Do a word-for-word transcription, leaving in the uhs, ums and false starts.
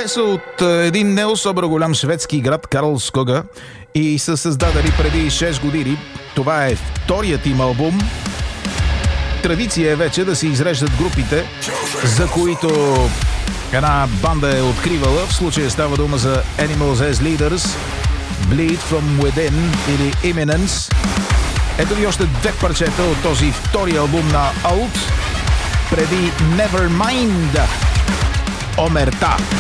Те са от един не особено голям шведски град Карлскога и са създадени преди шест години. Това е вторият им албум. Традиция е вече да се изреждат групите, за които една банда е откривала. В случая става дума за Animals as Leaders, Bleed from Within или Imminence. Ето ви още две парчета от този втори албум на Alt преди Nevermind. Омерта.